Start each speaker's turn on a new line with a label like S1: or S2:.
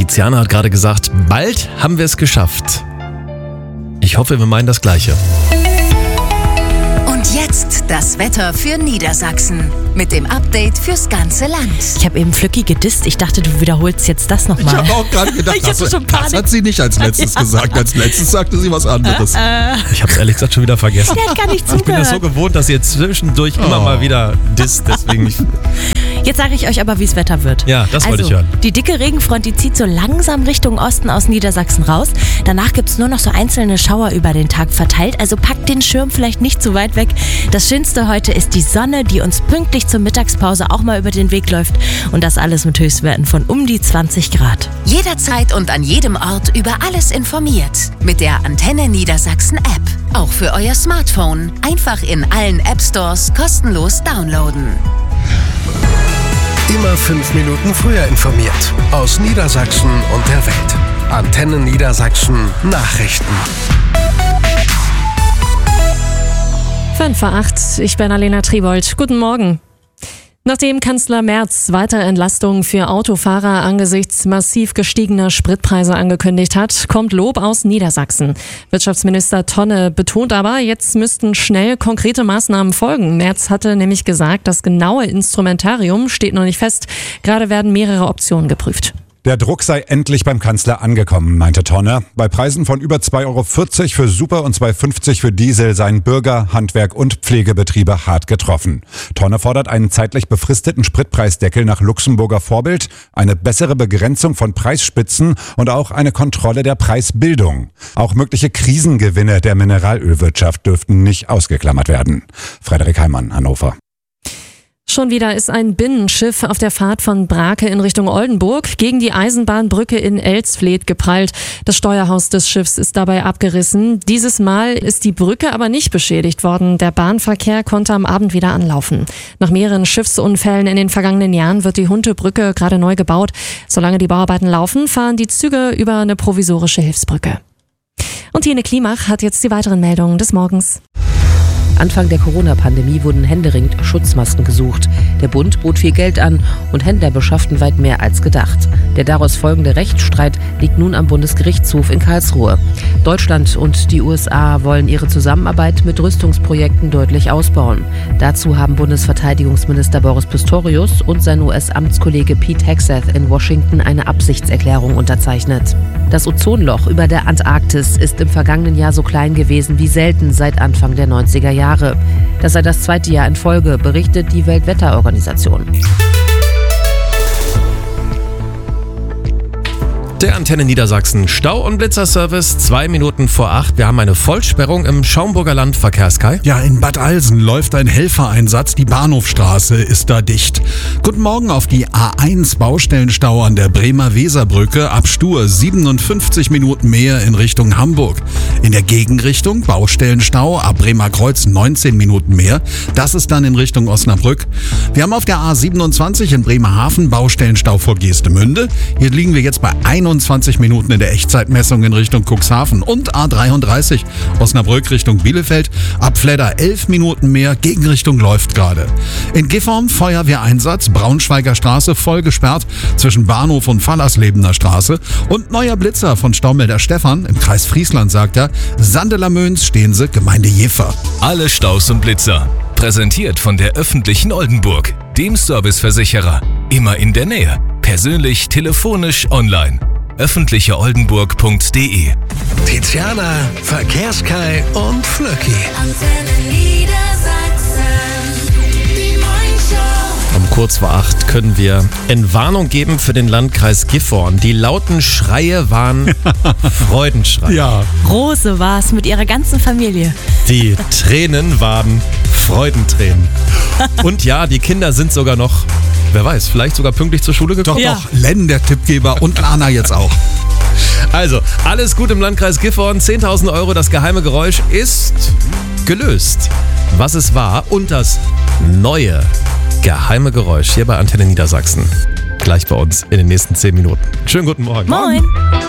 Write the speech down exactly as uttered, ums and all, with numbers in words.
S1: Tiziana hat gerade gesagt, bald haben wir es geschafft. Ich hoffe, wir meinen das Gleiche.
S2: Und jetzt das Wetter für Niedersachsen mit dem Update fürs ganze Land.
S3: Ich habe eben Flücki gedisst. Ich dachte, du wiederholst jetzt das nochmal.
S4: Ich habe auch gerade gedacht,
S3: Ich hatte
S4: das,
S3: schon
S4: das
S3: Panik.
S4: hat sie nicht als letztes
S3: Ja.
S4: gesagt. Als letztes sagte sie was anderes.
S1: Ich habe es ehrlich gesagt schon wieder vergessen.
S3: Der hat gar nicht
S1: Ich bin das so
S3: zugehört.
S1: gewohnt, dass ihr zwischendurch
S4: Oh.
S1: immer mal wieder disst. Deswegen nicht.
S3: Jetzt sage ich euch aber, wie es Wetter wird.
S1: Ja, das wollte
S3: also,
S1: ich hören.
S3: Die dicke Regenfront, die zieht so langsam Richtung Osten aus Niedersachsen raus. Danach gibt es nur noch so einzelne Schauer über den Tag verteilt. Also packt den Schirm vielleicht nicht zu weit weg. Das Schönste heute ist die Sonne, die uns pünktlich zur Mittagspause auch mal über den Weg läuft. Und das alles mit Höchstwerten von um die zwanzig Grad.
S2: Jederzeit und an jedem Ort über alles informiert. Mit der Antenne Niedersachsen App. Auch für euer Smartphone. Einfach in allen App Stores kostenlos downloaden.
S5: Immer fünf Minuten früher informiert. Aus Niedersachsen und der Welt. Antenne Niedersachsen Nachrichten.
S6: fünf vor acht, ich bin Alena Tribold. Guten Morgen. Nachdem Kanzler Merz weitere Entlastungen für Autofahrer angesichts massiv gestiegener Spritpreise angekündigt hat, kommt Lob aus Niedersachsen. Wirtschaftsminister Tonne betont aber, jetzt müssten schnell konkrete Maßnahmen folgen. Merz hatte nämlich gesagt, das genaue Instrumentarium steht noch nicht fest. Gerade werden mehrere Optionen geprüft.
S7: Der Druck sei endlich beim Kanzler angekommen, meinte Tonne. Bei Preisen von über zwei Euro vierzig für Super und zwei Euro fünfzig für Diesel seien Bürger, Handwerk und Pflegebetriebe hart getroffen. Tonne fordert einen zeitlich befristeten Spritpreisdeckel nach Luxemburger Vorbild, eine bessere Begrenzung von Preisspitzen und auch eine Kontrolle der Preisbildung. Auch mögliche Krisengewinne der Mineralölwirtschaft dürften nicht ausgeklammert werden. Frederik Heimann, Hannover.
S6: Schon wieder ist ein Binnenschiff auf der Fahrt von Brake in Richtung Oldenburg gegen die Eisenbahnbrücke in Elsfleth geprallt. Das Steuerhaus des Schiffs ist dabei abgerissen. Dieses Mal ist die Brücke aber nicht beschädigt worden. Der Bahnverkehr konnte am Abend wieder anlaufen. Nach mehreren Schiffsunfällen in den vergangenen Jahren wird die Huntebrücke gerade neu gebaut. Solange die Bauarbeiten laufen, fahren die Züge über eine provisorische Hilfsbrücke. Und Jene Klimach hat jetzt die weiteren Meldungen des Morgens.
S8: Anfang der Corona-Pandemie wurden händeringend Schutzmasken gesucht. Der Bund bot viel Geld an und Händler beschafften weit mehr als gedacht. Der daraus folgende Rechtsstreit liegt nun am Bundesgerichtshof in Karlsruhe. Deutschland und die U S A wollen ihre Zusammenarbeit mit Rüstungsprojekten deutlich ausbauen. Dazu haben Bundesverteidigungsminister Boris Pistorius und sein U S-Amtskollege Pete Hegseth in Washington eine Absichtserklärung unterzeichnet. Das Ozonloch über der Antarktis ist im vergangenen Jahr so klein gewesen wie selten seit Anfang der neunziger Jahre. Das sei das zweite Jahr in Folge, berichtet die Weltwetterorganisation.
S1: Der Antenne Niedersachsen Stau- und Blitzerservice, zwei Minuten vor acht. Wir haben eine Vollsperrung im Schaumburger Land. Verkehrskai.
S4: Ja, in Bad Alsen läuft ein Helfereinsatz. Die Bahnhofstraße ist da dicht. Guten Morgen auf die A eins Baustellenstau an der Bremer Weserbrücke. Ab Stur siebenundfünfzig Minuten mehr in Richtung Hamburg. In der Gegenrichtung Baustellenstau ab Bremer Kreuz neunzehn Minuten mehr. Das ist dann in Richtung Osnabrück. Wir haben auf der A siebenundzwanzig in Bremerhaven Baustellenstau vor Geestemünde. Hier liegen wir jetzt bei einundzwanzig Minuten in der Echtzeitmessung in Richtung Cuxhaven. Und A dreiunddreißig Osnabrück Richtung Bielefeld. Ab Fledder elf Minuten mehr. Gegenrichtung läuft gerade. In Gifhorn Feuerwehreinsatz. Braunschweiger Straße voll gesperrt zwischen Bahnhof und Fallerslebener Straße. Und neuer Blitzer von Staumelder Stefan im Kreis Friesland, sagt er. Sandeler-Möns, Stehense, Gemeinde Jever.
S9: Alle Staus und Blitzer. Präsentiert von der öffentlichen Oldenburg, dem Serviceversicherer. Immer in der Nähe. Persönlich, telefonisch, online. öffentliche oldenburg punkt de.
S5: Tiziana, Verkehrskai und Flöcki.
S2: Antenne Niedersachsen. Die Morningshow.
S1: Um kurz vor acht können wir Entwarnung geben für den Landkreis Gifhorn. Die lauten Schreie waren Freudenschreie.
S4: Ja,
S3: Rose war es mit ihrer ganzen Familie.
S1: Die Tränen waren Freudentränen. Und ja, die Kinder sind sogar noch, wer weiß, vielleicht sogar pünktlich zur Schule gekommen.
S4: doch,
S3: Ja.
S4: doch. Len, der Tippgeber, und Lana jetzt auch.
S1: Also, alles gut im Landkreis Gifhorn. zehntausend Euro, das geheime Geräusch ist gelöst. Was es war und das neue geheime Geräusch hier bei Antenne Niedersachsen. Gleich bei uns in den nächsten zehn Minuten. Schönen guten Morgen.
S3: Moin.